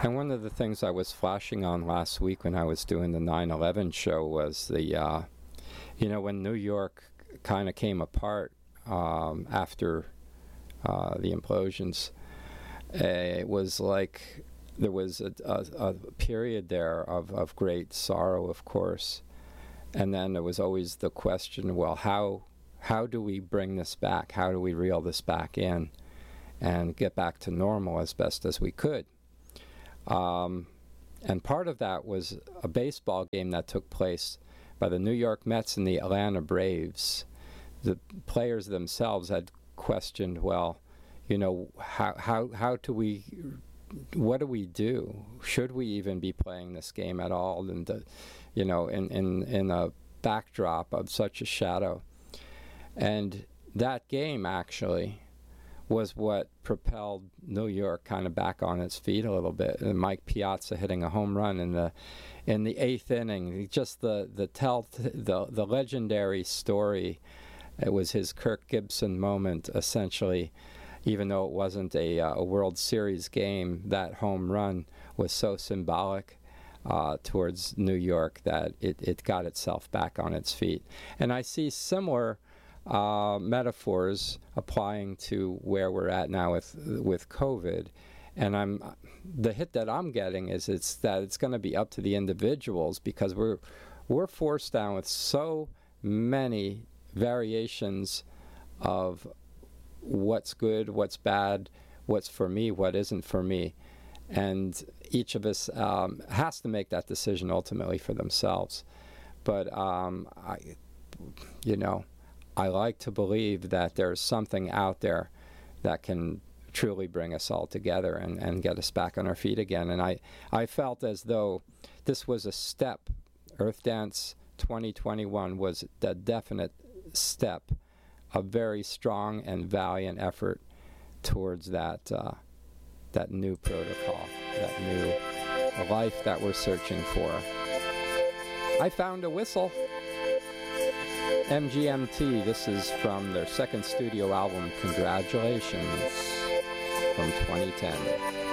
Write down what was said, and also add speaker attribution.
Speaker 1: And one of the things I was flashing on last week when I was doing the 9/11 show was when New York kind of came apart after the implosions. It was like there was a period there of great sorrow, of course. And then there was always the question, well, how do we bring this back? How do we reel this back in and get back to normal as best as we could? And part of that was a baseball game that took place by the New York Mets and the Atlanta Braves. The players themselves had questioned, well, how do we, what do we do? Should we even be playing this game at all? And in a backdrop of such a shadow. And that game actually was what propelled New York kind of back on its feet a little bit. And Mike Piazza hitting a home run in the 8th inning, just the legendary story. It was his Kirk Gibson moment, essentially. Even though it wasn't a World Series game, that home run was so symbolic towards New York that it got itself back on its feet. And I see similar metaphors applying to where we're at now with COVID. And the hit that I'm getting is it's going to be up to the individuals, because we're forced down with so many variations of what's good, what's bad, what's for me, what isn't for me. And each of us has to make that decision ultimately for themselves. But I like to believe that there's something out there that can truly bring us all together and get us back on our feet again. And I felt as though this was a step. Earth Dance 2021 was the definite step, a very strong and valiant effort towards that new protocol, that new life that we're searching for. I found a whistle. MGMT, this is from their second studio album, Congratulations, from 2010.